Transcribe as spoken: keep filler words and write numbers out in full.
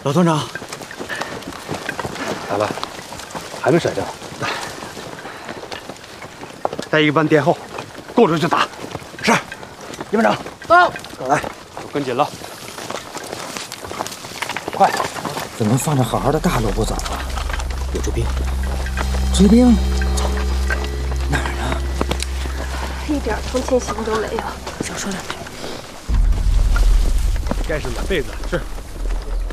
老团长， 咋了？还没甩掉？ 带一个班殿后，够着就打。是，一班长到。来，都跟紧了。快！ 怎么放着好好的大路不走啊？有追兵！追兵！哪儿呢？ 一点同情心都没有。 少说两句。 该是暖被子。是。